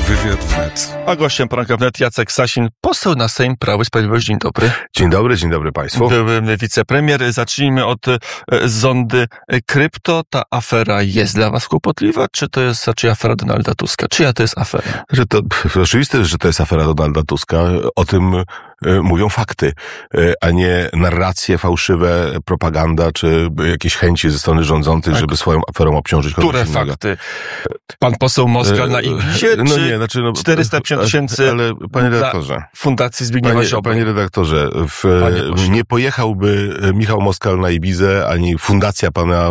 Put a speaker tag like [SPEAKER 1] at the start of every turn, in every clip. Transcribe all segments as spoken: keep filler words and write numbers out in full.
[SPEAKER 1] Wywiad wnet.
[SPEAKER 2] A gościem poranka wnet Jacek Sasin, poseł na Sejm Prawo i Sprawiedliwość. Dzień dobry.
[SPEAKER 3] Dzień dobry, dzień dobry Państwu.
[SPEAKER 2] Były wicepremier. Zacznijmy od e, zondy krypto. Ta afera jest dla Was kłopotliwa, czy to jest raczej afera Donalda Tuska? Czyja to jest afera?
[SPEAKER 3] Że to, oczywiste, że to jest afera Donalda Tuska. O tym e, mówią fakty, e, a nie narracje fałszywe, propaganda, czy jakieś chęci ze strony rządzących, tak, żeby swoją aferą obciążyć kogoś
[SPEAKER 2] Które
[SPEAKER 3] innego.
[SPEAKER 2] Fakty? Pan poseł Moskal na Ibizie,
[SPEAKER 3] no
[SPEAKER 2] czy
[SPEAKER 3] nie, znaczy, no,
[SPEAKER 2] czterysta pięćdziesiąt tysięcy
[SPEAKER 3] ale, panie redaktorze,
[SPEAKER 2] Fundacji Zbigniewa
[SPEAKER 3] panie,
[SPEAKER 2] Ziobry?
[SPEAKER 3] Panie redaktorze, w,
[SPEAKER 2] panie
[SPEAKER 3] nie pojechałby Michał Moskal na Ibizę, ani fundacja pana,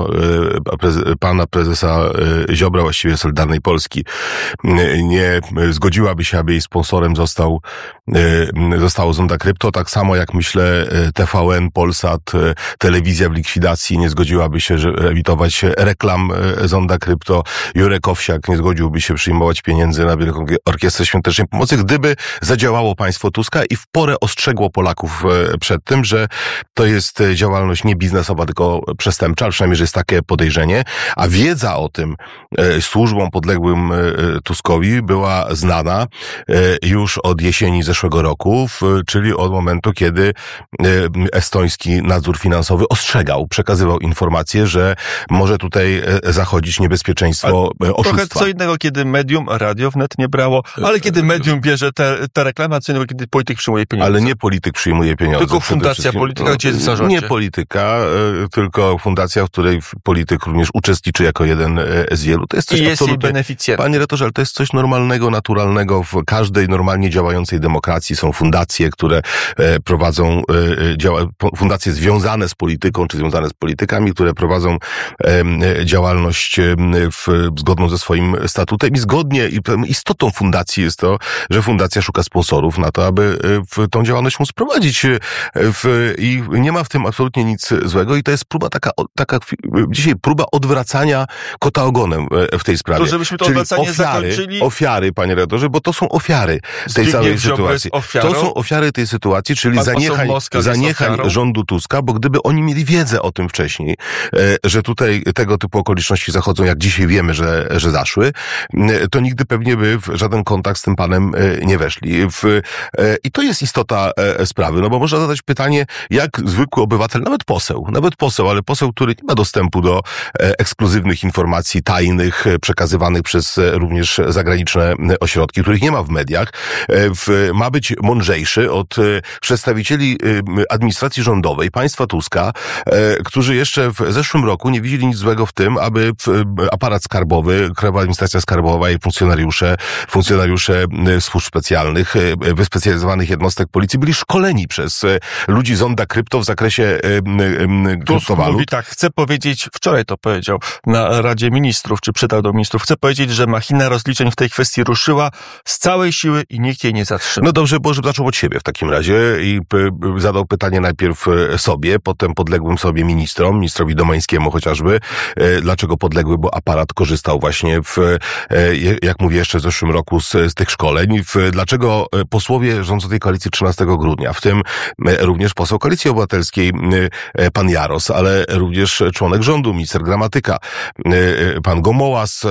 [SPEAKER 3] pana prezesa Ziobra, właściwie Solidarnej Polski, nie zgodziłaby się, aby jej sponsorem został, zostało Zonda Krypto, tak samo jak myślę T V N, Polsat, telewizja w likwidacji nie zgodziłaby się że emitować reklam Zonda Krypto, Jurek Owsiak nie zgodziłby się przyjmować pieniędzy na Wielką Orkiestrę Świątecznej Pomocy, gdyby zadziałało państwo Tuska i w porę ostrzegło Polaków przed tym, że to jest działalność nie biznesowa, tylko przestępcza, przynajmniej, że jest takie podejrzenie, a wiedza o tym służbom podległym Tuskowi była znana już od jesieni zeszłego roku, czyli od momentu, kiedy estoński nadzór finansowy ostrzegał, przekazywał informacje, że może tutaj zachodzić niebezpieczeństwo
[SPEAKER 2] ale
[SPEAKER 3] oszustwa.
[SPEAKER 2] Trochę co innego, kiedy medium, radio wnet nie brało, ale kiedy medium bierze te, te reklamy, a co innego, kiedy polityk przyjmuje pieniądze.
[SPEAKER 3] Ale nie polityk przyjmuje pieniądze.
[SPEAKER 2] Tylko fundacja polityka, gdzie jest w zarządzie.
[SPEAKER 3] Nie polityka, tylko fundacja, w której polityk również uczestniczy jako jeden z wielu. To jest coś
[SPEAKER 2] I jest
[SPEAKER 3] absolutnie...
[SPEAKER 2] jej beneficjentem.
[SPEAKER 3] Panie redaktorze, ale to jest coś normalnego, naturalnego. W każdej normalnie działającej demokracji są fundacje, które prowadzą działa... fundacje związane z polityką, czy związane z politykami, które prowadzą działalność w, zgodną ze swoim statutem i zgodnie i istotą fundacji jest to, że fundacja szuka sponsorów na to, aby w tą działalność móc prowadzić w, i nie ma w tym absolutnie nic złego i to jest próba taka, taka dzisiaj próba odwracania kota ogonem w tej sprawie.
[SPEAKER 2] To żebyśmy to
[SPEAKER 3] Czyli
[SPEAKER 2] odwracanie
[SPEAKER 3] ofiary,
[SPEAKER 2] zakończyli...
[SPEAKER 3] Ofiary, panie redaktorze, bo to są ofiary tej
[SPEAKER 2] Zbigniew
[SPEAKER 3] całej
[SPEAKER 2] Ziobro
[SPEAKER 3] sytuacji.
[SPEAKER 2] To
[SPEAKER 3] są ofiary tej sytuacji, czyli
[SPEAKER 2] Pan
[SPEAKER 3] zaniechań, zaniechań rządu Tuska, bo gdyby oni mieli wiedzę o tym wcześniej, że tutaj tego typu okoliczności zachodzą, jak dzisiaj wiemy, że, że zaszły, to nigdy pewnie by w żaden kontakt z tym panem nie weszli. W, I to jest istota sprawy, no bo można zadać pytanie, jak zwykły obywatel, nawet poseł, nawet poseł, ale poseł, który nie ma dostępu do ekskluzywnych informacji tajnych, przekazywanych przez również zagraniczne ośrodki, których nie ma w mediach, w, ma być mądrzejszy od przedstawicieli administracji rządowej, państwa Tuska, którzy jeszcze w zeszłym roku nie widzieli nic złego w tym, aby aparat skarbowy, Krajowa Administracja Skarbowa i funkcjonariusze, funkcjonariusze służb specjalnych, wyspecjalizowanych jednostek policji byli szkoleni przez ludzi Zonda Krypto w zakresie kryptowalut.
[SPEAKER 2] Mówi tak, chcę powiedzieć, wczoraj to powiedział na Radzie Ministrów, czy pytał do ministrów, chcę powiedzieć, że machina rozliczeń w tej kwestii ruszyła z całej siły i nikt jej nie zatrzyma.
[SPEAKER 3] No dobrze, bo żeby zaczął od siebie w takim razie i p- zadał pytanie najpierw sobie, potem podległym sobie ministrom, ministrowi Domańskiemu chociażby, dlaczego podległy, bo aparat korzystał właśnie w, jak mówię, jeszcze w zeszłym roku z, z tych szkoleń. W, dlaczego posłowie rządzącej koalicji trzynastego grudnia, w tym również poseł Koalicji Obywatelskiej, pan Jaros, ale również członek rządu, minister Gramatyka, pan Gomoła z,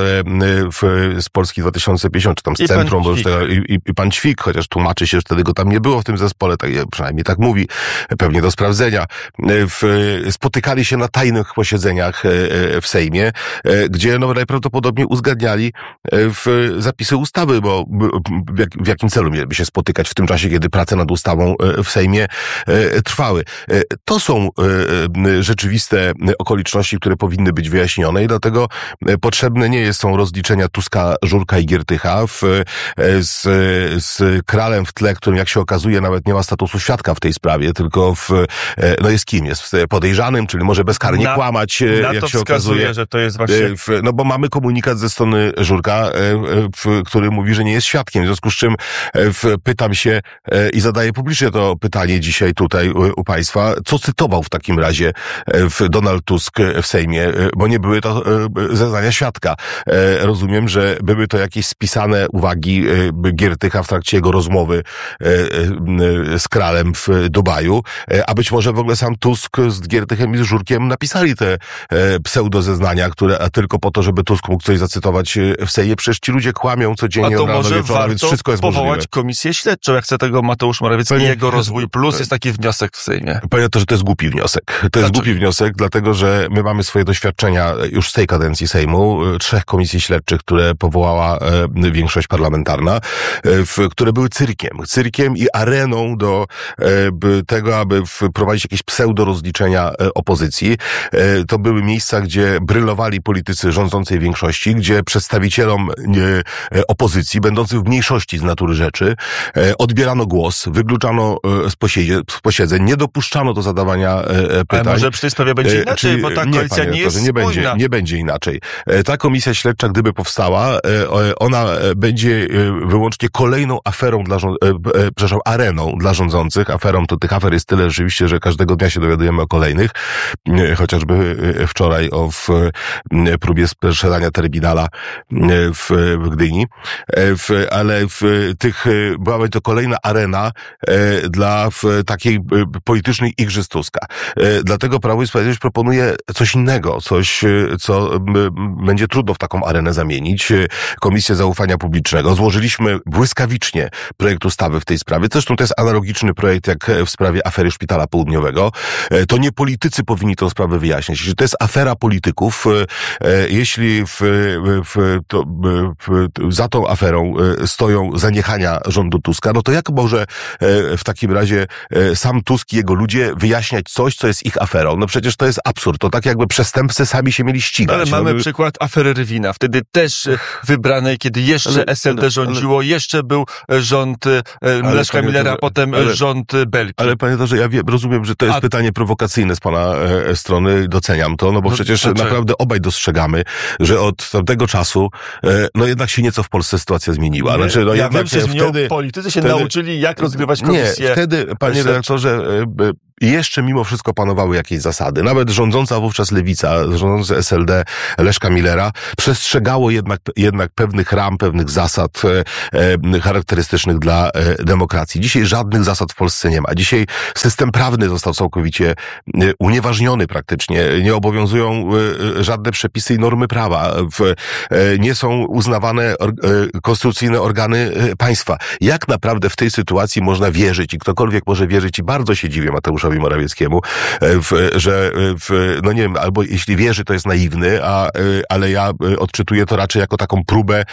[SPEAKER 3] w, z Polski dwa tysiące pięćdziesiąt, czy tam z
[SPEAKER 2] I
[SPEAKER 3] Centrum,
[SPEAKER 2] pan
[SPEAKER 3] bo już tego, i, i pan Ćwik, chociaż tłumaczy się, że wtedy go tam nie było w tym zespole, tak, przynajmniej tak mówi, pewnie do sprawdzenia. W, spotykali się na tajnych posiedzeniach w Sejmie, gdzie no najprawdopodobniej uzgadniali w zapisy ustawy, bo w, jak, w jakim celu mieliby się spotykać w tym czasie, kiedy prace nad ustawą w Sejmie trwały. To są rzeczywiste okoliczności, które powinny być wyjaśnione i dlatego potrzebne nie jest, są rozliczenia Tuska, Żurka i Giertycha w, z, z Kralem w tle, którym jak się okazuje nawet nie ma statusu świadka w tej sprawie, tylko w, no jest kim? Jest podejrzanym, czyli może bezkarnie
[SPEAKER 2] na,
[SPEAKER 3] kłamać,
[SPEAKER 2] na
[SPEAKER 3] jak
[SPEAKER 2] to
[SPEAKER 3] się okazuje.
[SPEAKER 2] Że to jest właśnie...
[SPEAKER 3] W, no bo mamy komunikat ze strony Żurka, w, który mówi, że nie jest świadkiem, w związku z czym w, pytam się i zadaję publicznie to pytanie dzisiaj tutaj u, u państwa, co cytował w takim razie w Donald Tusk w Sejmie, bo nie były to zeznania świadka. Rozumiem, że były to jakieś spisane uwagi Giertycha w trakcie jego rozmowy z kralem w Dubaju, a być może w ogóle sam Tusk z Giertychem i z Żurkiem napisali te pseudozeznania, które a tylko po to, żeby Tusk mógł coś zacytować w Sejmie. Przecież ci ludzie kłamią codziennie od rana do wieczora, więc wszystko jest
[SPEAKER 2] powołać
[SPEAKER 3] możliwe.
[SPEAKER 2] Komisję śledczą, jak chce tego Mateusz Morawiecki i jego Rozwój Plus. Jest taki wniosek w Sejmie.
[SPEAKER 3] Panie to, że to jest głupi wniosek. To jest
[SPEAKER 2] Dlaczego?
[SPEAKER 3] głupi wniosek, dlatego że my mamy swoje doświadczenia już z tej kadencji Sejmu, trzech komisji śledczych, które powołała e, większość parlamentarna, e, w, które były cyrkiem. Cyrkiem i areną do e, tego, aby wprowadzić jakieś pseudo-rozliczenia e, opozycji. E, to były miejsca, gdzie brylowali politycy rządzącej większości, gdzie przedstawicielom e, opozycji, będących w mniejszości z natury rzeczy, e, odbierano głos, wykluczano e, z, posiedzeń, z posiedzeń, nie dopuszczano do zadawania e, pytań.
[SPEAKER 2] Ale może przy tej sprawie będzie inaczej,
[SPEAKER 3] Czyli,
[SPEAKER 2] bo ta
[SPEAKER 3] nie,
[SPEAKER 2] koalicja
[SPEAKER 3] panie
[SPEAKER 2] nie jest
[SPEAKER 3] nie będzie,
[SPEAKER 2] spójna.
[SPEAKER 3] nie będzie inaczej. Ta komisja śledcza, gdyby powstała, ona będzie wyłącznie kolejną aferą dla rząd... przepraszam, areną dla rządzących. Aferą to tych afer jest tyle rzeczywiście, że każdego dnia się dowiadujemy o kolejnych. Chociażby wczoraj o w próbie sprzedania terminala w, w Gdyni. W, ale w tych była to kolejna arena dla w takiej politycznej igrzysk Tuska. Dlatego Prawo i Sprawiedliwość proponuje coś innego, coś, co będzie trudno w taką arenę zamienić. Komisję Zaufania Publicznego. Złożyliśmy błyskawicznie projekt ustawy w tej sprawie. Zresztą to jest analogiczny projekt jak w sprawie afery Szpitala Południowego. To nie politycy powinni tę sprawę wyjaśniać. To jest afera polityków. Jeśli w, w, to, w, za tą aferą stoją zaniechania rządu Tuska, no to jak może w takim razie sam Tusk i jego ludzie wyjaśniać coś, co jest ich aferą? No przecież to jest absurd. To tak jakby przestępcy sami się mieli ścigać.
[SPEAKER 2] Ale mamy
[SPEAKER 3] no,
[SPEAKER 2] przykład afery Rywina. Wtedy też wybranej, kiedy jeszcze
[SPEAKER 3] ale,
[SPEAKER 2] S L D
[SPEAKER 3] ale,
[SPEAKER 2] rządziło, ale, jeszcze był rząd ale, Leszka Millera, to, potem ale, rząd Belki.
[SPEAKER 3] Ale panie to, że ja wiem, rozumiem, że to jest
[SPEAKER 2] A...
[SPEAKER 3] pytanie prowokacyjne z pana e, strony, doceniam to, no bo no, przecież znaczy... naprawdę obaj dostrzegamy, że od tamtego czasu e, no jednak się nieco w Polsce sytuacja zmieniła.
[SPEAKER 2] Nie,
[SPEAKER 3] znaczy, no
[SPEAKER 2] ja
[SPEAKER 3] jednak
[SPEAKER 2] wiem, że
[SPEAKER 3] wtedy,
[SPEAKER 2] politycy się
[SPEAKER 3] wtedy,
[SPEAKER 2] nauczyli, jak rozgrywać komisję.
[SPEAKER 3] Nie, wtedy, panie redaktorze, e, I jeszcze mimo wszystko panowały jakieś zasady. Nawet rządząca wówczas Lewica, rządzące S L D Leszka Millera przestrzegało jednak, jednak pewnych ram, pewnych zasad e, charakterystycznych dla e, demokracji. Dzisiaj żadnych zasad w Polsce nie ma. Dzisiaj system prawny został całkowicie e, unieważniony praktycznie. Nie obowiązują e, żadne przepisy i normy prawa. W, e, nie są uznawane or, e, konstytucyjne organy e, państwa. Jak naprawdę w tej sytuacji można wierzyć i ktokolwiek może wierzyć i bardzo się dziwię Mateuszowi Morawieckiemu, w, że w, no nie wiem, albo jeśli wierzy, to jest naiwny, a, ale ja odczytuję to raczej jako taką próbę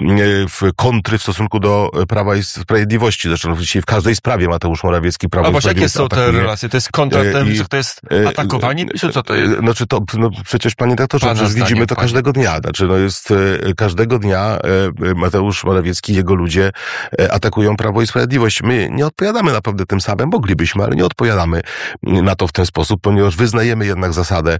[SPEAKER 3] w kontry w stosunku do Prawa i Sprawiedliwości. Zresztą dzisiaj w każdej sprawie Mateusz Morawiecki Prawo
[SPEAKER 2] a
[SPEAKER 3] i
[SPEAKER 2] właśnie jakie są
[SPEAKER 3] atakuje.
[SPEAKER 2] te relacje? To jest kontra,
[SPEAKER 3] I,
[SPEAKER 2] to jest atakowanie? Myślę, co to jest?
[SPEAKER 3] Znaczy to, no przecież panie doktorze,
[SPEAKER 2] Pana
[SPEAKER 3] przecież
[SPEAKER 2] zdaniem,
[SPEAKER 3] widzimy to
[SPEAKER 2] panie.
[SPEAKER 3] każdego dnia. Znaczy no jest każdego dnia Mateusz Morawiecki i jego ludzie atakują Prawo i Sprawiedliwość. My nie odpowiadamy naprawdę tym samym, moglibyśmy, ale nie odpowiadamy na to w ten sposób, ponieważ wyznajemy jednak zasadę,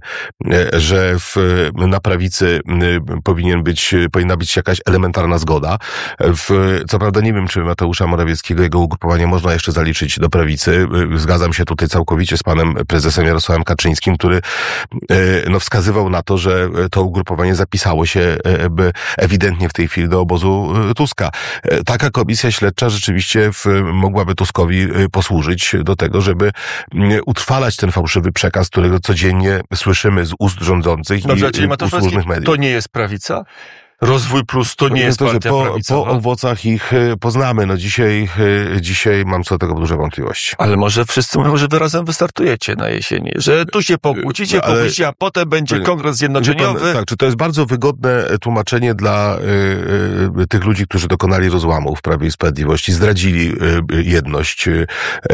[SPEAKER 3] że w, na prawicy powinien być, powinna być jakaś elementarna zgoda. W, co prawda nie wiem, czy Mateusza Morawieckiego, jego ugrupowanie można jeszcze zaliczyć do prawicy. Zgadzam się tutaj całkowicie z panem prezesem Jarosławem Kaczyńskim, który no, wskazywał na to, że to ugrupowanie zapisało się ewidentnie w tej chwili do obozu Tuska. Taka komisja śledcza rzeczywiście w, mogłaby Tuskowi posłużyć do tego, żeby utrwalać ten fałszywy przekaz, którego codziennie słyszymy z ust rządzących
[SPEAKER 2] Dobrze,
[SPEAKER 3] i
[SPEAKER 2] czyli
[SPEAKER 3] ust różnych mediów.
[SPEAKER 2] To nie jest prawica? Rozwój Plus to nie jest
[SPEAKER 3] to,
[SPEAKER 2] partia
[SPEAKER 3] po,
[SPEAKER 2] prawicowa.
[SPEAKER 3] Po owocach ich poznamy. No dzisiaj, dzisiaj mam co do tego duże wątpliwości.
[SPEAKER 2] Ale może wszyscy mówią, że wy razem wystartujecie na jesieni. Że tu się pokłócicie,
[SPEAKER 3] ale,
[SPEAKER 2] pokłócicie, a potem będzie kongres zjednoczeniowy.
[SPEAKER 3] Pan, tak, czy to jest bardzo wygodne tłumaczenie dla y, y, tych ludzi, którzy dokonali rozłamu w Prawie i Sprawiedliwości, zdradzili y, jedność, y,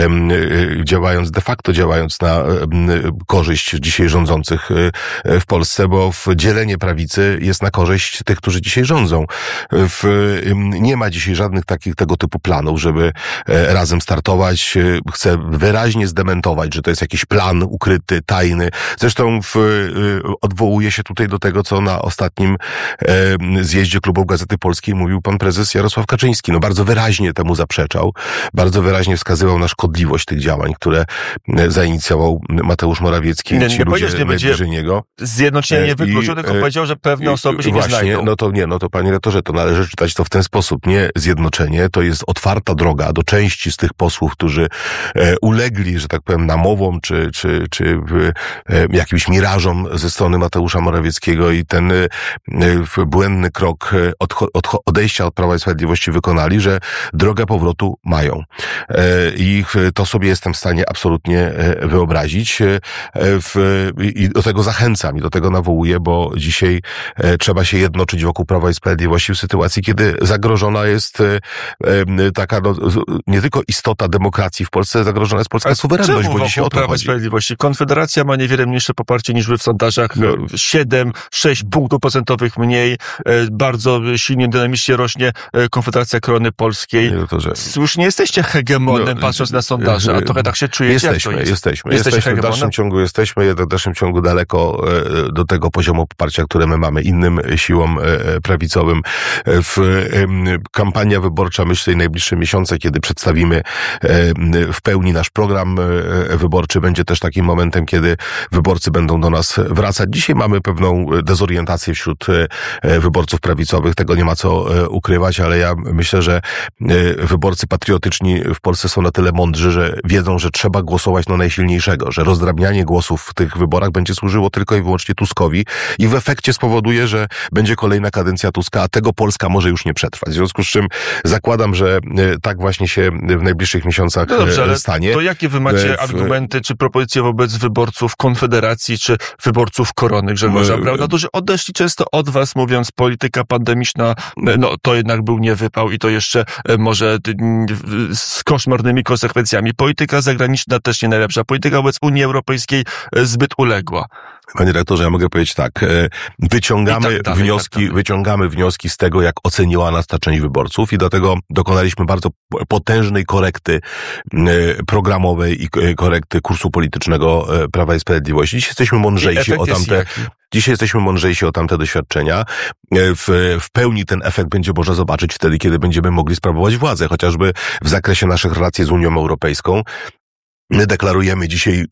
[SPEAKER 3] y, działając, de facto działając na y, korzyść dzisiaj rządzących y, w Polsce, bo w dzielenie prawicy jest na korzyść tych, którzy dzisiaj rządzą. W, nie ma dzisiaj żadnych takich tego typu planów, żeby razem startować. Chcę wyraźnie zdementować, że to jest jakiś plan ukryty, tajny. Zresztą w, odwołuje się tutaj do tego, co na ostatnim zjeździe klubów Gazety Polskiej mówił pan prezes Jarosław Kaczyński. No bardzo wyraźnie temu zaprzeczał. Bardzo wyraźnie wskazywał na szkodliwość tych działań, które zainicjował Mateusz Morawiecki i ci
[SPEAKER 2] nie, nie
[SPEAKER 3] ludzie
[SPEAKER 2] nie będzie
[SPEAKER 3] niego.
[SPEAKER 2] zjednoczenie nie wykluczył, tylko powiedział, że pewne osoby się
[SPEAKER 3] właśnie,
[SPEAKER 2] nie znajdą.
[SPEAKER 3] No to nie, no to panie redaktorze, to należy czytać to w ten sposób. Nie zjednoczenie, to jest otwarta droga do części z tych posłów, którzy e, ulegli, że tak powiem, namowom, czy, czy, czy e, jakimś mirażom ze strony Mateusza Morawieckiego i ten e, błędny krok od, od, odejścia od Prawa i Sprawiedliwości wykonali, że drogę powrotu mają. E, I to sobie jestem w stanie absolutnie wyobrazić. E, w, I do tego zachęcam i do tego nawołuję, bo dzisiaj e, trzeba się jednoczyć wokół Prawa i Sprawiedliwości w sytuacji, kiedy zagrożona jest e, e, taka no, nie tylko istota demokracji w Polsce, zagrożona jest polska suwerenność, bo dzisiaj o to
[SPEAKER 2] Prawa i
[SPEAKER 3] chodzi.
[SPEAKER 2] Sprawiedliwości? Konfederacja ma niewiele mniejsze poparcie niż wy w sondażach. No. siedem, sześć punktów procentowych mniej. Bardzo silnie, dynamicznie rośnie Konfederacja Korony Polskiej.
[SPEAKER 3] Nie, to, że...
[SPEAKER 2] Już nie jesteście hegemonem,
[SPEAKER 3] no,
[SPEAKER 2] patrząc na sondaże, a trochę tak się czujecie.
[SPEAKER 3] Jesteśmy,
[SPEAKER 2] jest?
[SPEAKER 3] jesteśmy.
[SPEAKER 2] Jesteście
[SPEAKER 3] jesteśmy w dalszym ciągu jesteśmy, w dalszym ciągu daleko do tego poziomu poparcia, które my mamy innym siłom prawicowym. W kampania wyborcza, myślę, najbliższe miesiące, kiedy przedstawimy w pełni nasz program wyborczy, będzie też takim momentem, kiedy wyborcy będą do nas wracać. Dzisiaj mamy pewną dezorientację wśród wyborców prawicowych, tego nie ma co ukrywać, ale ja myślę, że wyborcy patriotyczni w Polsce są na tyle mądrzy, że wiedzą, że trzeba głosować na najsilniejszego, że rozdrabnianie głosów w tych wyborach będzie służyło tylko i wyłącznie Tuskowi i w efekcie spowoduje, że będzie kolejna kadencja Tuska, a tego Polska może już nie przetrwać. W związku z czym zakładam, że tak właśnie się w najbliższych miesiącach
[SPEAKER 2] no dobrze, ale
[SPEAKER 3] stanie.
[SPEAKER 2] To jakie wy macie
[SPEAKER 3] w...
[SPEAKER 2] argumenty, czy propozycje wobec wyborców Konfederacji, czy wyborców Korony Grzegorza Brauna, którzy odeszli często od was, mówiąc, polityka pandemiczna, no to jednak był niewypał i to jeszcze może z koszmarnymi konsekwencjami. Polityka zagraniczna też nie najlepsza. Polityka wobec Unii Europejskiej zbyt uległa.
[SPEAKER 3] Panie redaktorze, ja mogę powiedzieć tak, wyciągamy tak dalej, wnioski, tak wyciągamy wnioski z tego, jak oceniła nas ta część wyborców i dlatego dokonaliśmy bardzo potężnej korekty programowej i korekty kursu politycznego Prawa i Sprawiedliwości. Dzisiaj jesteśmy mądrzejsi o tamte... Dzisiaj jesteśmy mądrzejsi o tamte doświadczenia. W, w pełni ten efekt będzie można zobaczyć wtedy, kiedy będziemy mogli sprawować władzę, chociażby w zakresie naszych relacji z Unią Europejską. My deklarujemy dzisiaj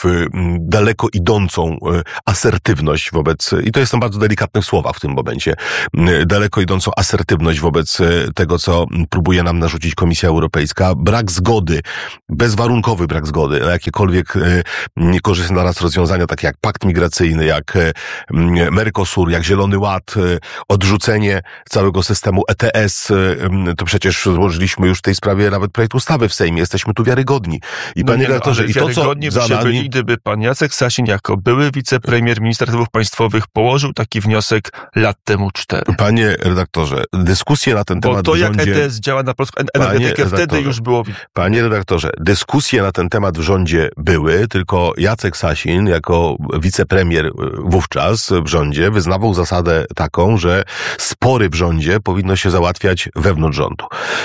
[SPEAKER 3] daleko idącą asertywność wobec, i to jestem bardzo delikatny w słowach w tym momencie, daleko idącą asertywność wobec tego, co próbuje nam narzucić Komisja Europejska. Brak zgody, bezwarunkowy brak zgody na jakiekolwiek niekorzystne dla nas rozwiązania, takie jak pakt migracyjny, jak Mercosur, jak Zielony Ład, odrzucenie całego systemu E T S, to przecież złożyliśmy już w tej sprawie nawet projekt ustawy w Sejmie. Jesteśmy tu wiarygodni. I
[SPEAKER 2] no
[SPEAKER 3] panie redaktorze, i to, co
[SPEAKER 2] za nami... byli, gdyby pan Jacek Sasin jako były wicepremier, minister spraw państwowych położył taki wniosek lat temu cztery.
[SPEAKER 3] Panie redaktorze, dyskusje na ten
[SPEAKER 2] Bo
[SPEAKER 3] temat
[SPEAKER 2] to
[SPEAKER 3] w rządzie...
[SPEAKER 2] jak E T S działa na polską energetykę, wtedy już było...
[SPEAKER 3] Panie redaktorze, dyskusje na ten temat w rządzie były, tylko Jacek Sasin jako wicepremier wówczas w rządzie wyznawał zasadę taką, że spory w rządzie powinno się załatwiać wewnątrz rządu.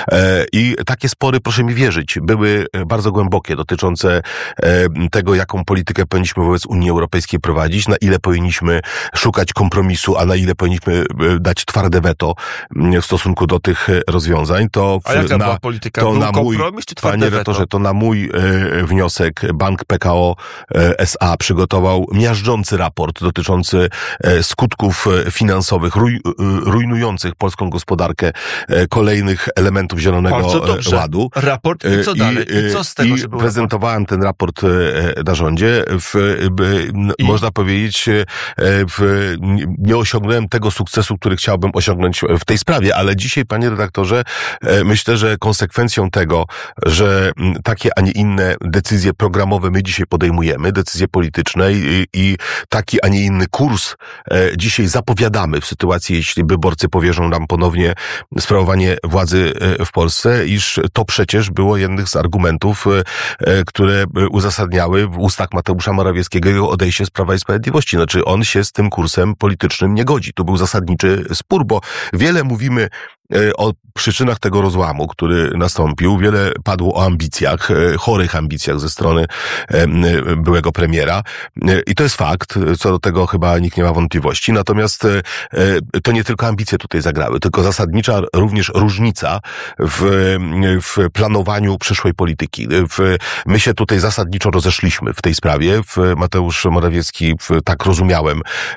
[SPEAKER 3] I takie spory, proszę mi wierzyć, były bardzo głębokie, dotyczące tego, jaką politykę powinniśmy wobec Unii Europejskiej prowadzić, na ile powinniśmy szukać kompromisu, a na ile powinniśmy dać twarde weto w stosunku do tych rozwiązań. To
[SPEAKER 2] a jaka
[SPEAKER 3] na,
[SPEAKER 2] była polityka?
[SPEAKER 3] to
[SPEAKER 2] Był
[SPEAKER 3] na mój,
[SPEAKER 2] kompromis czy twarde
[SPEAKER 3] panie
[SPEAKER 2] weto?
[SPEAKER 3] redaktorze, to na mój e, wniosek Bank P K O S A przygotował miażdżący raport dotyczący e, skutków finansowych ruj, rujnujących polską gospodarkę e, kolejnych elementów Zielonego Ładu.
[SPEAKER 2] Raport i co dalej? I, I co z tego,
[SPEAKER 3] I
[SPEAKER 2] że był
[SPEAKER 3] prezentowałem raport? ten raport na rządzie. W, I... Można powiedzieć, w, nie osiągnąłem tego sukcesu, który chciałbym osiągnąć w tej sprawie, ale dzisiaj, panie redaktorze, myślę, że konsekwencją tego, że takie, a nie inne decyzje programowe my dzisiaj podejmujemy, decyzje polityczne i, i taki, a nie inny kurs dzisiaj zapowiadamy w sytuacji, jeśli wyborcy powierzą nam ponownie sprawowanie władzy w Polsce, iż to przecież było jednym z argumentów, które uzasadniały w ustach Mateusza Morawieckiego jego odejście z Prawa i Sprawiedliwości. Znaczy on się z tym kursem politycznym nie godzi. Tu był zasadniczy spór, bo wiele mówimy o przyczynach tego rozłamu, który nastąpił. Wiele padło o ambicjach, chorych ambicjach ze strony byłego premiera. I to jest fakt, co do tego chyba nikt nie ma wątpliwości. Natomiast to nie tylko ambicje tutaj zagrały, tylko zasadnicza również różnica w, w planowaniu przyszłej polityki. W, my się tutaj zasadniczo rozeszliśmy w tej sprawie. W Mateusz Morawiecki, w, tak rozumiałem,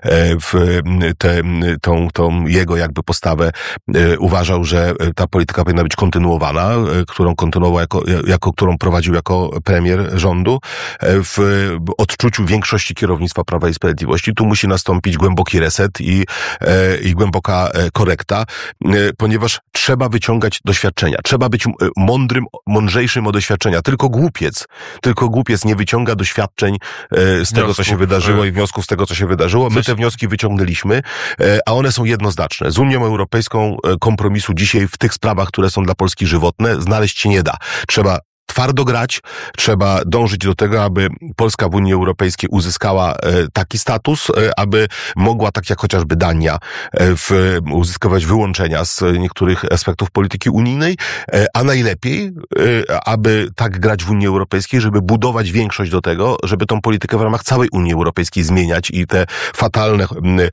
[SPEAKER 3] w te, tą, tą jego jakby postawę uważał, że ta polityka powinna być kontynuowana, którą kontynuował jako, jako którą prowadził jako premier rządu w odczuciu większości kierownictwa Prawa i Sprawiedliwości. Tu musi nastąpić głęboki reset i, i głęboka korekta, ponieważ trzeba wyciągać doświadczenia. Trzeba być mądrym, mądrzejszym od doświadczenia. Tylko głupiec, tylko głupiec nie wyciąga doświadczeń z tego, co się wydarzyło i wniosków z tego, co się wydarzyło. My te wnioski wyciągnęliśmy, a one są jednoznaczne. Z Unią Europejską kompromisu dzisiaj w tych sprawach, które są dla Polski żywotne, znaleźć się nie da. Trzeba twardo grać, trzeba dążyć do tego, aby Polska w Unii Europejskiej uzyskała taki status, aby mogła, tak jak chociażby Dania, w, uzyskiwać wyłączenia z niektórych aspektów polityki unijnej, a najlepiej, aby tak grać w Unii Europejskiej, żeby budować większość do tego, żeby tą politykę w ramach całej Unii Europejskiej zmieniać i te fatalne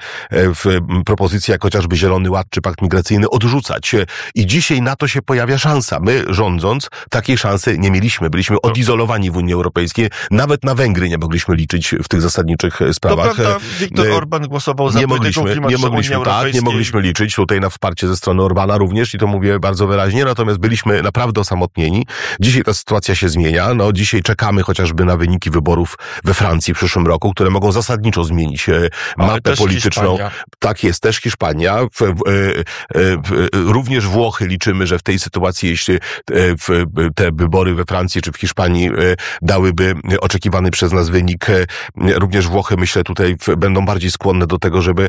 [SPEAKER 3] propozycje, jak chociażby Zielony Ład czy Pakt Migracyjny odrzucać. I dzisiaj na to się pojawia szansa. My, rządząc, takiej szansy nie mieliśmy. Byliśmy odizolowani w Unii Europejskiej. Nawet na Węgry nie mogliśmy liczyć w tych zasadniczych sprawach.
[SPEAKER 2] To prawda, Viktor Orban głosował za
[SPEAKER 3] nie mogliśmy,
[SPEAKER 2] polityką
[SPEAKER 3] nie mogliśmy, tak, nie mogliśmy liczyć tutaj na wsparcie ze strony Orbana również i to mówię bardzo wyraźnie, natomiast byliśmy naprawdę osamotnieni. Dzisiaj ta sytuacja się zmienia. No, dzisiaj czekamy chociażby na wyniki wyborów we Francji w przyszłym roku, które mogą zasadniczo zmienić mapę polityczną. Hiszpania. Tak jest, też Hiszpania. W, w, w, również Włochy liczymy, że w tej sytuacji, jeśli w, te wybory we Francji czy w Hiszpanii dałyby oczekiwany przez nas wynik. Również Włochy, myślę, tutaj będą bardziej skłonne do tego, żeby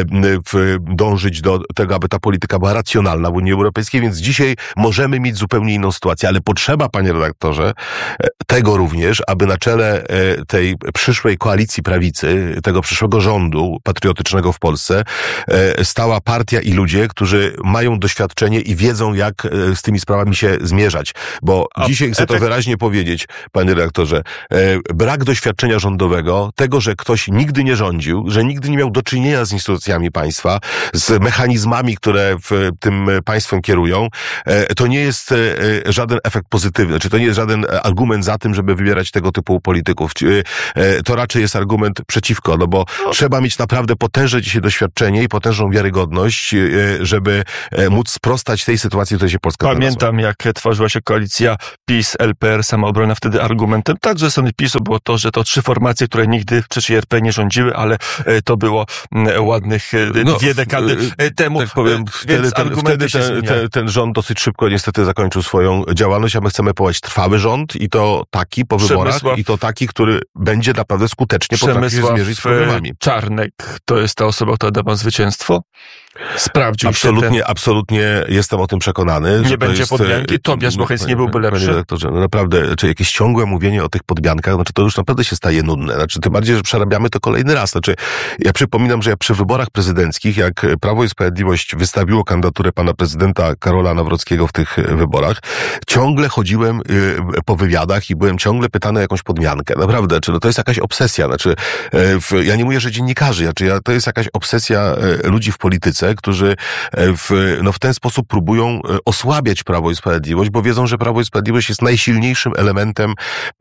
[SPEAKER 3] dążyć do tego, aby ta polityka była racjonalna w Unii Europejskiej, więc dzisiaj możemy mieć zupełnie inną sytuację, ale potrzeba, panie redaktorze, tego również, aby na czele tej przyszłej koalicji prawicy, tego przyszłego rządu patriotycznego w Polsce stała partia i ludzie, którzy mają doświadczenie i wiedzą, jak z tymi sprawami się zmierzać, bo A dzisiaj chcę efekt... to wyraźnie powiedzieć, panie redaktorze, brak doświadczenia rządowego, tego, że ktoś nigdy nie rządził, że nigdy nie miał do czynienia z instytucjami państwa, z mechanizmami, które w tym państwem kierują, to nie jest żaden efekt pozytywny, czy to nie jest żaden argument za tym, żeby wybierać tego typu polityków. To raczej jest argument przeciwko, no bo no. trzeba mieć naprawdę potężne dzisiaj doświadczenie i potężną wiarygodność, żeby móc sprostać tej sytuacji, w której się Polska
[SPEAKER 2] Pamiętam,
[SPEAKER 3] znalazła.
[SPEAKER 2] jak tworzyła się koalicja PiS, L P R, Samoobrona, wtedy argumentem także ze strony PiSu było to, że to trzy formacje, które nigdy w trzeciej R P nie rządziły, ale to było ładnych no, dwie dekady temu.
[SPEAKER 3] Tak powiem, wtedy, ten, wtedy ten, ten, ten rząd dosyć szybko niestety zakończył swoją działalność, a my chcemy powołać trwały rząd i to taki po wyborach Przemysław, i to taki, który będzie naprawdę skutecznie potrafił się zmierzyć z problemami.
[SPEAKER 2] Czarnek to jest ta osoba, która da wam zwycięstwo? Sprawdził
[SPEAKER 3] absolutnie,
[SPEAKER 2] się ten...
[SPEAKER 3] Absolutnie jestem o tym przekonany.
[SPEAKER 2] Nie
[SPEAKER 3] że
[SPEAKER 2] będzie
[SPEAKER 3] jest,
[SPEAKER 2] podmianki? Tobiasz Mochec nie byłby lepszy?
[SPEAKER 3] Panie redaktorze, no naprawdę, czy jakieś ciągłe mówienie o tych podmiankach, znaczy to już naprawdę się staje nudne. Znaczy tym bardziej, że przerabiamy to kolejny raz. Znaczy ja przypominam, że ja przy wyborach prezydenckich, jak Prawo i Sprawiedliwość wystawiło kandydaturę pana prezydenta Karola Nawrockiego w tych wyborach, ciągle chodziłem po wywiadach i byłem ciągle pytany o jakąś podmiankę. Naprawdę, czy no to jest jakaś obsesja? Znaczy w, ja nie mówię, że dziennikarzy, znaczy ja, to jest jakaś obsesja ludzi w polityce, którzy w, no w ten sposób próbują osłabiać Prawo i Sprawiedliwość, bo wiedzą, że Prawo i Sprawiedliwość jest najsilniejszym elementem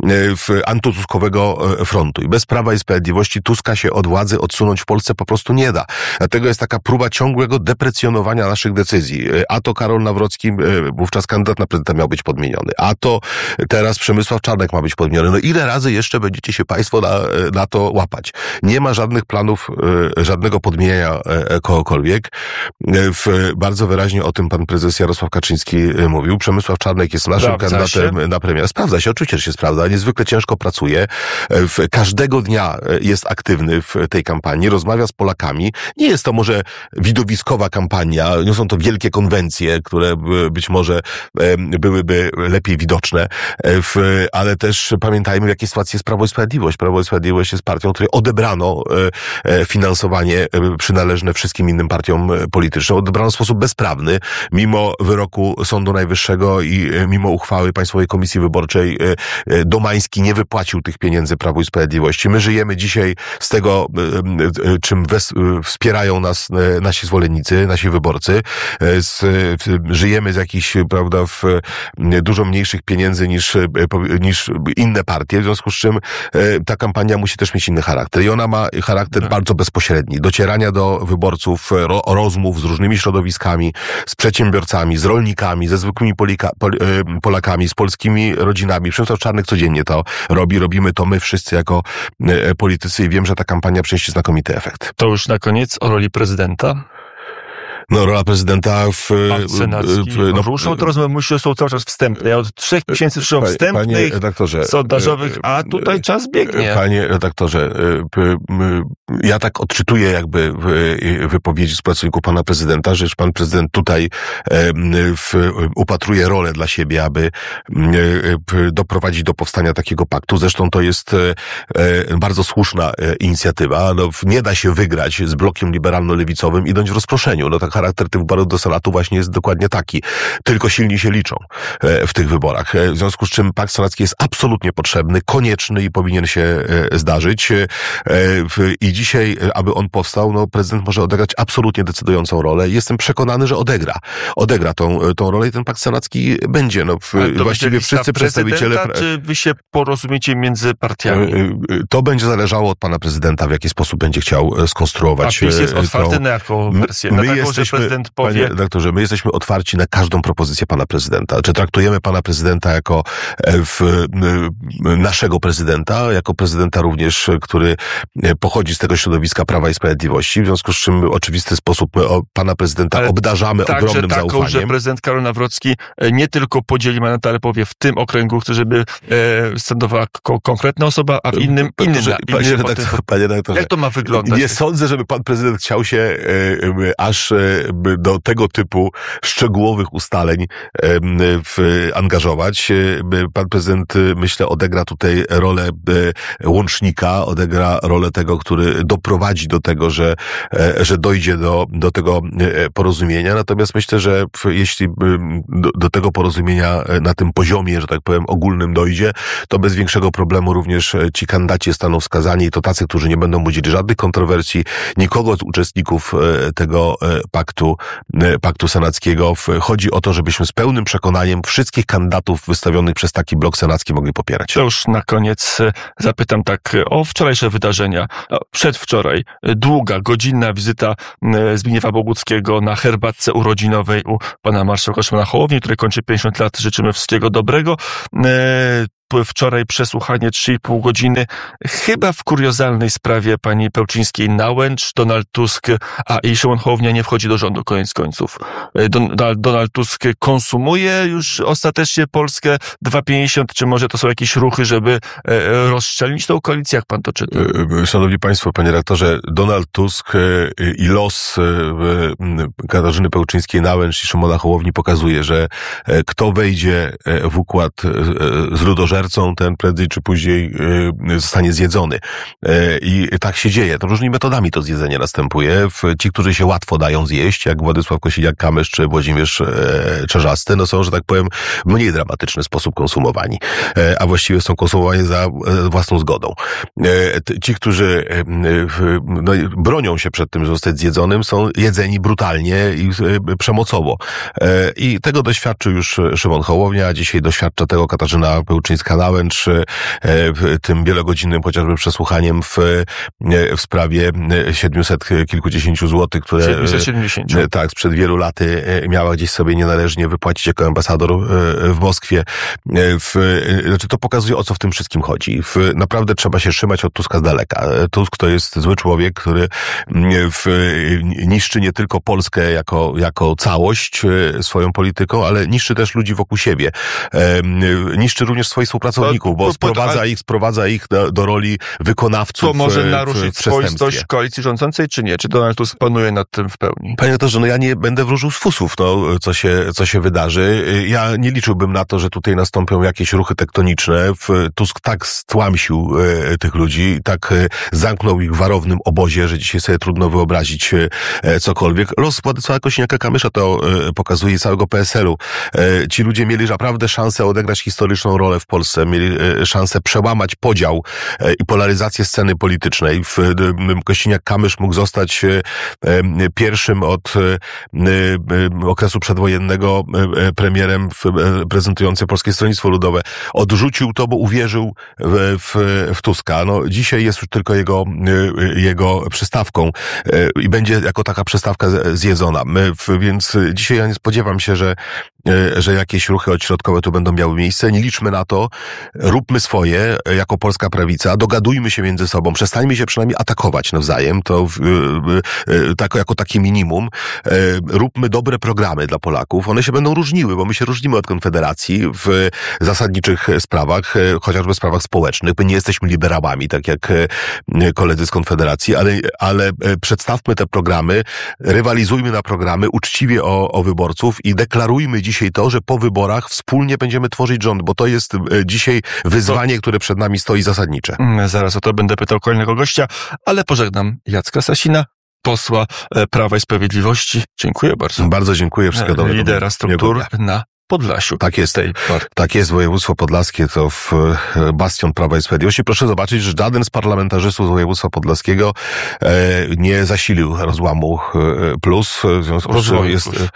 [SPEAKER 3] w antytuskowego frontu. I bez Prawa i Sprawiedliwości Tuska się od władzy odsunąć w Polsce po prostu nie da. Dlatego jest taka próba ciągłego deprecjonowania naszych decyzji. A to Karol Nawrocki, wówczas kandydat na prezydenta, miał być podmieniony. A to teraz Przemysław Czarnek ma być podmieniony. No ile razy jeszcze będziecie się państwo na, na to łapać? Nie ma żadnych planów, żadnego podmieniania kogokolwiek. W, bardzo wyraźnie o tym pan prezes Jarosław Kaczyński mówił. Przemysław Czarnek jest naszym sprawdza kandydatem się? na premiera. Sprawdza się, oczywiście, że się sprawdza. Niezwykle ciężko pracuje. W, każdego dnia jest aktywny w tej kampanii. Rozmawia z Polakami. Nie jest to może widowiskowa kampania. Nie są to wielkie konwencje, które być może byłyby lepiej widoczne. W, ale też pamiętajmy, w jakiej sytuacji jest Prawo i Sprawiedliwość. Prawo i Sprawiedliwość jest partią, której odebrano finansowanie przynależne wszystkim innym partiom decyzją polityczną, odebrano w sposób bezprawny, mimo wyroku Sądu Najwyższego i mimo uchwały Państwowej Komisji Wyborczej. Domański nie wypłacił tych pieniędzy Prawu i Sprawiedliwości. My żyjemy dzisiaj z tego, czym wes- wspierają nas nasi zwolennicy, nasi wyborcy. Z, żyjemy z jakichś, prawda, w dużo mniejszych pieniędzy niż, niż inne partie, w związku z czym ta kampania musi też mieć inny charakter. I ona ma charakter tak. bardzo bezpośredni. Docierania do wyborców, ro, rozmów z różnymi środowiskami, z przedsiębiorcami, z rolnikami, ze zwykłymi Polika, Pol, Polakami, z polskimi rodzinami. Przemysław Czarnek codziennie to robi. Robimy to my wszyscy jako politycy i wiem, że ta kampania przyniesie znakomity efekt.
[SPEAKER 2] To już na koniec o roli prezydenta.
[SPEAKER 3] No, rola prezydenta w...
[SPEAKER 2] Pan Senacki. W, no, ruszą to rozmowy, myślę, są cały czas wstępne. Ja od trzech miesięcy słyszałem wstępnych, sondażowych, a tutaj czas biegnie.
[SPEAKER 3] Panie redaktorze, ja tak odczytuję jakby wypowiedzi z pracowników pana prezydenta, że pan prezydent tutaj w, upatruje rolę dla siebie, aby doprowadzić do powstania takiego paktu. Zresztą to jest bardzo słuszna inicjatywa. No, nie da się wygrać z blokiem liberalno-lewicowym idąc w rozproszeniu. No tak charakter tych wyborów do Senatu właśnie jest dokładnie taki. Tylko silni się liczą w tych wyborach. W związku z czym pakt senacki jest absolutnie potrzebny, konieczny i powinien się zdarzyć. I dzisiaj, aby on powstał, no prezydent może odegrać absolutnie decydującą rolę. Jestem przekonany, że odegra. Odegra tą, tą rolę i ten pakt senacki będzie. No, właściwie wszyscy przedstawiciele...
[SPEAKER 2] Czy wy się porozumiecie między partiami?
[SPEAKER 3] To będzie zależało od pana prezydenta, w jaki sposób będzie chciał skonstruować.
[SPEAKER 2] A PiS jest otwarty tą... na jaką wersję? Na
[SPEAKER 3] my
[SPEAKER 2] taką,
[SPEAKER 3] jesteśmy,
[SPEAKER 2] że prezydent powie...
[SPEAKER 3] Panie redaktorze, my jesteśmy otwarci na każdą propozycję pana prezydenta. Czy traktujemy pana prezydenta jako w, naszego prezydenta, jako prezydenta również, który pochodzi z tego środowiska Prawa i Sprawiedliwości, w związku z czym w oczywisty sposób pana prezydenta ale obdarzamy ogromnym taką, zaufaniem.
[SPEAKER 2] Że prezydent Karol Nawrocki nie tylko podzieli mandat, ale powie w tym okręgu chce, żeby e, stędowała ko- konkretna osoba, a w innym innym.
[SPEAKER 3] Panie, panie, redaktor, panie redaktorze,
[SPEAKER 2] jak to ma wyglądać?
[SPEAKER 3] Nie sądzę, żeby pan prezydent chciał się e, aż e, do tego typu szczegółowych ustaleń e, w, angażować. Pan prezydent, myślę, odegra tutaj rolę e, łącznika, odegra rolę tego, który doprowadzi do tego, że, e, że dojdzie do, do tego porozumienia. Natomiast myślę, że jeśli do, do tego porozumienia na tym poziomie, że tak powiem, ogólnym dojdzie, to bez większego problemu również ci kandydaci zostaną wskazani i to tacy, którzy nie będą budzili żadnych kontrowersji, nikogo z uczestników tego paktu, paktu senackiego. Chodzi o to, żebyśmy z pełnym przekonaniem wszystkich kandydatów wystawionych przez taki blok senacki mogli popierać.
[SPEAKER 2] To już na koniec zapytam tak o wczorajsze wydarzenia. Przedwczoraj długa, godzinna wizyta Zbigniewa Boguckiego na herbatce urodzinowej u pana marszałka Szymona Hołowni, który kończy pięćdziesiąt lat. Życzymy wszystkiego dobrego. Wczoraj przesłuchanie trzy i pół godziny, chyba w kuriozalnej sprawie pani Pełczyńskiej-Nałęcz. Donald Tusk, a i Szymon Hołownia nie wchodzi do rządu koniec końców. Donald, Donald Tusk konsumuje już ostatecznie Polskę dwa pięćdziesiąt, czy może to są jakieś ruchy, żeby rozszczelnić tą koalicję? Jak pan to czyta?
[SPEAKER 3] Szanowni państwo, panie redaktorze, Donald Tusk i los Katarzyny Pełczyńskiej-Nałęcz i Szymona Hołowni pokazuje, że kto wejdzie w układ z ludożercą, ten prędzej czy później zostanie zjedzony. I tak się dzieje. To różnymi metodami to zjedzenie następuje. Ci, którzy się łatwo dają zjeść, jak Władysław Kosiniak-Kamysz czy Włodzimierz Czarzasty, no są, że tak powiem, w mniej dramatyczny sposób konsumowani. A właściwie są konsumowani za własną zgodą. Ci, którzy no, bronią się przed tym, że zostać zjedzonym, są jedzeni brutalnie i przemocowo. I tego doświadczył już Szymon Hołownia, a dzisiaj doświadcza tego Katarzyna Pełczyńska-Nałęcz, tym wielogodzinnym chociażby przesłuchaniem w, w sprawie siedmiuset kilkudziesięciu złotych, które
[SPEAKER 2] siedemset siedemdziesiąt
[SPEAKER 3] tak, sprzed wielu laty miała gdzieś sobie nienależnie wypłacić jako ambasador w Moskwie. W, znaczy to pokazuje, o co w tym wszystkim chodzi. W, naprawdę trzeba się trzymać od Tuska z daleka. Tusk to jest zły człowiek, który w, niszczy nie tylko Polskę jako, jako całość swoją polityką, ale niszczy też ludzi wokół siebie. Niszczy również swoich współpracowników, bo sprowadza ich, sprowadza ich do, do roli wykonawców.
[SPEAKER 2] To może
[SPEAKER 3] w,
[SPEAKER 2] naruszyć
[SPEAKER 3] w
[SPEAKER 2] swoistość koalicji rządzącej, czy nie? Czy Donald Tusk panuje nad tym w pełni?
[SPEAKER 3] Panie doktorze, no ja nie będę wróżył z fusów, no, co się, co się wydarzy. Ja nie liczyłbym na to, że tutaj nastąpią jakieś ruchy tektoniczne. Tusk tak stłamsił e, tych ludzi, tak e, zamknął ich w warownym obozie, że dzisiaj sobie trudno wyobrazić e, cokolwiek. Los Władysława Kosiniaka-Kamysza to e, pokazuje, całego P S L-u. E, ci ludzie mieli naprawdę szansę odegrać historyczną rolę w Polsce, mieli e, szansę przełamać podział e, i polaryzację sceny politycznej. W, e, Kosiniak-Kamysz mógł zostać e, e, pierwszym od e, e, okresu przedwojennego e, premierem w, e, prezentującym Polskie Stronnictwo Ludowe. Odrzucił to, bo uwierzył w, w, w Tuska. No, dzisiaj jest już tylko jego, e, jego przystawką e, i będzie jako taka przystawka zjedzona. My, w, więc dzisiaj ja nie spodziewam się, że, e, że jakieś ruchy odśrodkowe tu będą miały miejsce. Nie liczmy na to. Róbmy swoje e, jako polska prawica. Dogadujmy się między sobą. Przestańmy się przynajmniej atakować nawzajem. To w, e, e, tak, jako takie minimum. E, róbmy dobre programy dla Polaków. One się będą różniły, bo my się różnimy od Konfederacji w zasadniczych sprawach, e, chociażby sprawach społecznych. My nie jesteśmy liberałami, tak jak e, koledzy z Konfederacji, ale, ale e, przedstawmy te programy, rywalizujmy na programy, uczciwie o, o wyborców i deklarujmy dzisiaj to, że po wyborach wspólnie będziemy tworzyć rząd, bo to jest e, dzisiaj wyzwanie, to... które przed nami stoi zasadnicze.
[SPEAKER 2] Zaraz o to będę pytał kolejnego gościa, ale pożegnam Jacka Sasina, posła Prawa i Sprawiedliwości. Dziękuję bardzo.
[SPEAKER 3] Bardzo dziękuję. Wszystkiego dobrego.
[SPEAKER 2] Lidera struktur na Podlasiu.
[SPEAKER 3] Tak jest. Tak jest. Województwo podlaskie to w bastion Prawa i Sprawiedliwości. Proszę zobaczyć, że żaden z parlamentarzystów z województwa podlaskiego e, nie zasilił rozłamu e, plus. W związku z czym jest... E,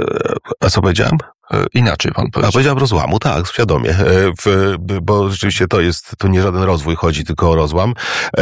[SPEAKER 3] a co powiedziałem?
[SPEAKER 2] Inaczej pan powiedział.
[SPEAKER 3] A powiedziałem rozłamu, tak, świadomie. W, bo rzeczywiście to jest, tu nie żaden rozwój chodzi, tylko o rozłam.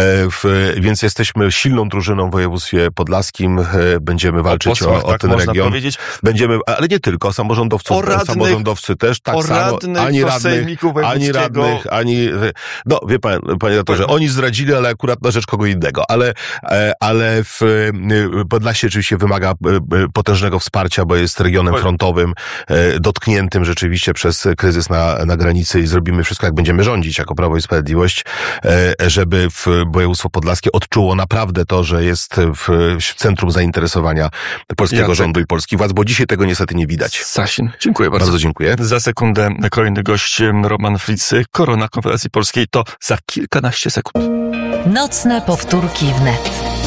[SPEAKER 3] W, więc jesteśmy silną drużyną w województwie podlaskim. Będziemy walczyć o, posłach, o, o tak ten region. Powiedzieć. Będziemy, ale nie tylko, samorządowców, radnych, samorządowcy też, tak samo. Ani radnych, ani radnych, ani... No, wie pan, panie doktorze, oni zdradzili, ale akurat na rzecz kogo innego. Ale, ale w Podlasie oczywiście wymaga potężnego wsparcia, bo jest regionem frontowym, dotkniętym rzeczywiście przez kryzys na, na granicy i zrobimy wszystko, jak będziemy rządzić jako Prawo i Sprawiedliwość, żeby w województwo podlaskie odczuło naprawdę to, że jest w centrum zainteresowania polskiego Jacek. rządu i polskich władz, bo dzisiaj tego niestety nie widać.
[SPEAKER 2] Sasin, dziękuję bardzo.
[SPEAKER 3] Bardzo dziękuję.
[SPEAKER 2] Za sekundę kolejny gość, Roman Fritz, Korona Konfederacji Polskiej, to za kilkanaście sekund.
[SPEAKER 1] Nocne powtórki wnet.